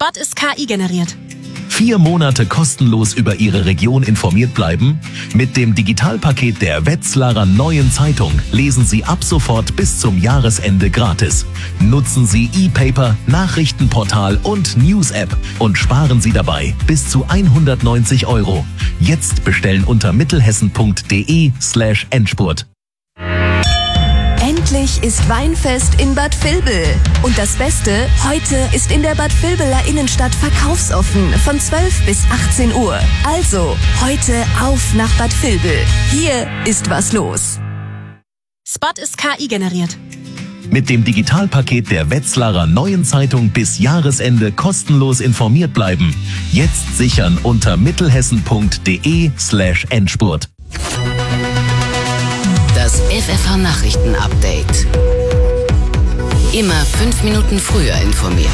Spot ist KI generiert. 4 Monate kostenlos über Ihre Region informiert bleiben? Mit dem Digitalpaket der Wetzlarer Neuen Zeitung lesen Sie ab sofort bis zum Jahresende gratis. Nutzen Sie E-Paper, Nachrichtenportal und News-App und sparen Sie dabei bis zu 190 €. Jetzt bestellen unter mittelhessen.de/Endspurt. Endlich ist Weinfest in Bad Vilbel. Und das Beste, heute ist in der Bad Vilbeler Innenstadt verkaufsoffen von 12 bis 18 Uhr. Also, heute auf nach Bad Vilbel. Hier ist was los. Spot ist KI generiert. Mit dem Digitalpaket der Wetzlarer Neuen Zeitung bis Jahresende kostenlos informiert bleiben. Jetzt sichern unter mittelhessen.de/Endspurt. Das FFH-Nachrichten-Update. Immer 5 Minuten früher informiert.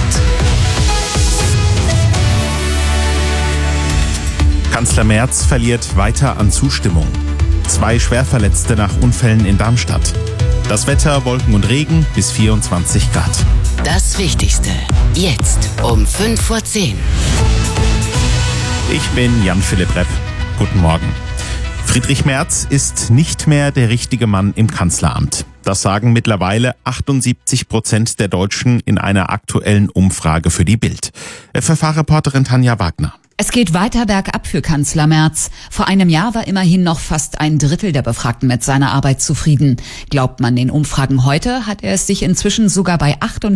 Kanzler Merz verliert weiter an Zustimmung. 2 Schwerverletzte nach Unfällen in Darmstadt. Das Wetter, Wolken und Regen bis 24 Grad. Das Wichtigste. Jetzt um 5:10 Uhr. Ich bin Jan-Philipp Repp. Guten Morgen. Friedrich Merz ist nicht mehr der richtige Mann im Kanzleramt. Das sagen mittlerweile 78% der Deutschen in einer aktuellen Umfrage für die Bild. FFH-Reporterin Tanja Wagner. Es geht weiter bergab für Kanzler Merz. Vor einem Jahr war immerhin noch fast 1/3 der Befragten mit seiner Arbeit zufrieden. Glaubt man den Umfragen heute, hat er es sich inzwischen sogar bei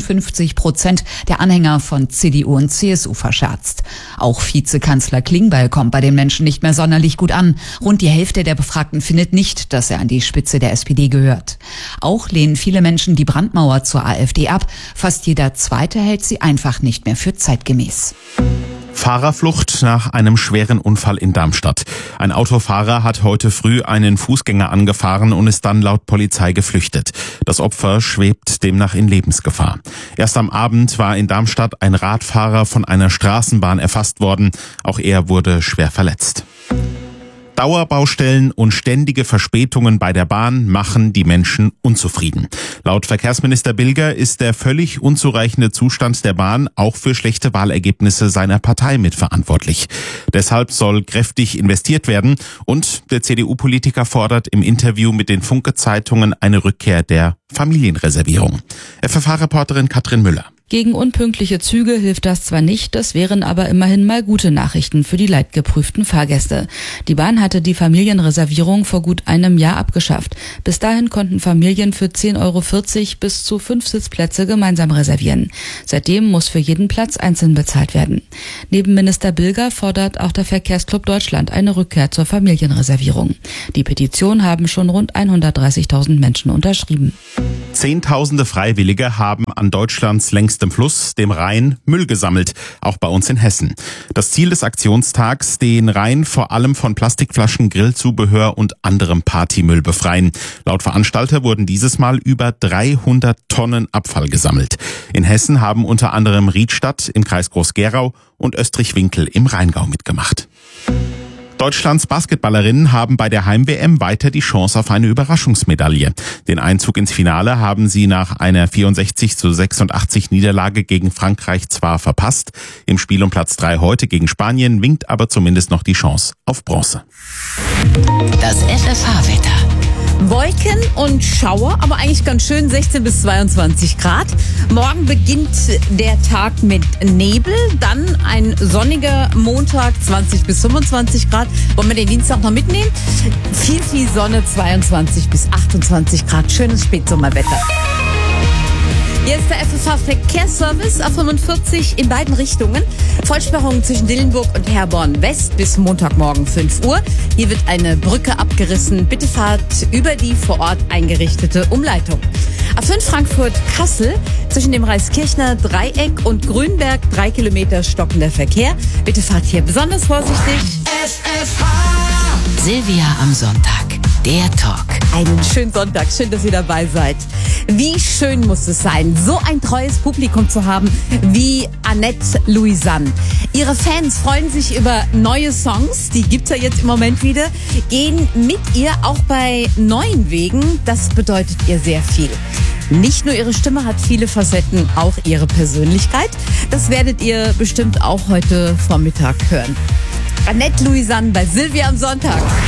58% der Anhänger von CDU und CSU verscherzt. Auch Vizekanzler Klingbeil kommt bei den Menschen nicht mehr sonderlich gut an. Rund die Hälfte der Befragten findet nicht, dass er an die Spitze der SPD gehört. Auch lehnen viele Menschen die Brandmauer zur AfD ab. Fast jeder Zweite hält sie einfach nicht mehr für zeitgemäß. Fahrerflucht nach einem schweren Unfall in Darmstadt. Ein Autofahrer hat heute früh einen Fußgänger angefahren und ist dann laut Polizei geflüchtet. Das Opfer schwebt demnach in Lebensgefahr. Erst am Abend war in Darmstadt ein Radfahrer von einer Straßenbahn erfasst worden. Auch er wurde schwer verletzt. Dauerbaustellen und ständige Verspätungen bei der Bahn machen die Menschen unzufrieden. Laut Verkehrsminister Bilger ist der völlig unzureichende Zustand der Bahn auch für schlechte Wahlergebnisse seiner Partei mitverantwortlich. Deshalb soll kräftig investiert werden und der CDU-Politiker fordert im Interview mit den Funke-Zeitungen eine Rückkehr der Familienreservierung. FFH-Reporterin Katrin Müller. Gegen unpünktliche Züge hilft das zwar nicht, das wären aber immerhin mal gute Nachrichten für die leidgeprüften Fahrgäste. Die Bahn hatte die Familienreservierung vor gut einem Jahr abgeschafft. Bis dahin konnten Familien für 10,40 € bis zu 5 Sitzplätze gemeinsam reservieren. Seitdem muss für jeden Platz einzeln bezahlt werden. Neben Minister Bilger fordert auch der Verkehrsclub Deutschland eine Rückkehr zur Familienreservierung. Die Petition haben schon rund 130.000 Menschen unterschrieben. Zehntausende Freiwillige haben an Deutschlands längstem Fluss, dem Rhein, Müll gesammelt, auch bei uns in Hessen. Das Ziel des Aktionstags, den Rhein vor allem von Plastikflaschen, Grillzubehör und anderem Partymüll befreien. Laut Veranstalter wurden dieses Mal über 300 Tonnen Abfall gesammelt. In Hessen haben unter anderem Riedstadt im Kreis Groß-Gerau und Österreich-Winkel im Rheingau mitgemacht. Deutschlands Basketballerinnen haben bei der Heim-WM weiter die Chance auf eine Überraschungsmedaille. Den Einzug ins Finale haben sie nach einer 64:86 Niederlage gegen Frankreich zwar verpasst. Im Spiel um Platz 3 heute gegen Spanien winkt aber zumindest noch die Chance auf Bronze. Das FFH-Wetter. Wolken und Schauer, aber eigentlich ganz schön, 16 bis 22 Grad. Morgen beginnt der Tag mit Nebel, dann ein sonniger Montag, 20 bis 25 Grad. Wollen wir den Dienstag noch mitnehmen? Viel Sonne, 22 bis 28 Grad. Schönes Spätsommerwetter. Hier ist der FFH-Verkehrsservice A45 in beiden Richtungen. Vollsperrung zwischen Dillenburg und Herborn West bis Montagmorgen 5 Uhr. Hier wird eine Brücke abgerissen. Bitte fahrt über die vor Ort eingerichtete Umleitung. A5 Frankfurt-Kassel zwischen dem Reiskirchner Dreieck und Grünberg 3 Kilometer stockender Verkehr. Bitte fahrt hier besonders vorsichtig. FFH. Silvia am Sonntag. Der Talk. Einen schönen Sonntag. Schön, dass ihr dabei seid. Wie schön muss es sein, so ein treues Publikum zu haben wie Annette Louisanne. Ihre Fans freuen sich über neue Songs, die gibt's ja jetzt im Moment wieder, gehen mit ihr auch bei neuen Wegen. Das bedeutet ihr sehr viel. Nicht nur ihre Stimme hat viele Facetten, auch ihre Persönlichkeit. Das werdet ihr bestimmt auch heute Vormittag hören. Annette Louisanne bei Silvia am Sonntag.